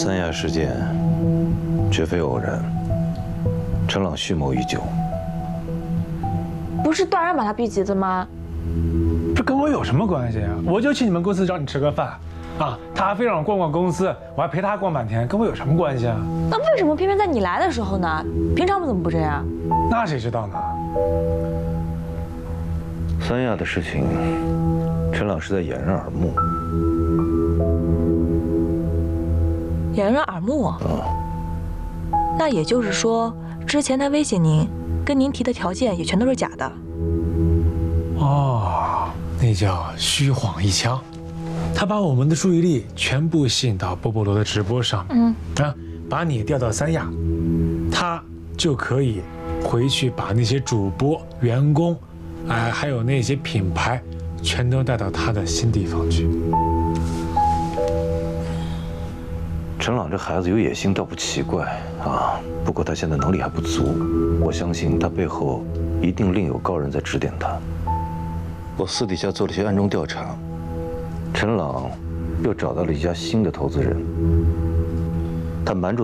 三亚事件绝非偶然，陈朗蓄谋已久。 不是段然把他逼急的吗？ 这跟我有什么关系啊？我就去你们公司找你吃个饭，啊，他还非让我逛逛公司，我还陪他逛半天，跟我有什么关系啊？ 那为什么偏偏在你来的时候呢？平常怎么不这样？ 那谁知道呢？ 三亚的事情，陈朗是在掩人耳目。 掩人耳目啊？那也就是说，之前他威胁您，跟您提的条件也全都是假的。 哦，那叫虚晃一枪。他把我们的注意力全部吸引到波波罗的直播上，把你调到三亚，他就可以回去把那些主播、员工，还有那些品牌，全都带到他的新地方去。 陈朗这孩子有野心倒不奇怪啊，不过他现在能力还不足，我相信他背后一定另有高人在指点他。我私底下做了些暗中调查，陈朗又找到了一家新的投资人，他瞒住